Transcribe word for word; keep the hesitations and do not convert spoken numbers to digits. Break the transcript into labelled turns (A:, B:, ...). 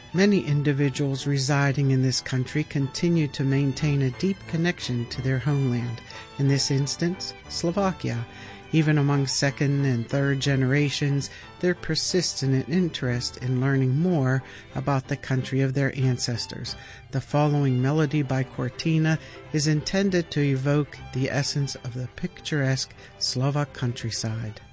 A: Many individuals residing in this country continue to maintain a deep connection to their homeland, in this instance, Slovakia. Even among second and third generations, there persists an interest in learning more about the country of their ancestors. The following melody by Cortina is intended to evoke the essence of the picturesque Slovak countryside.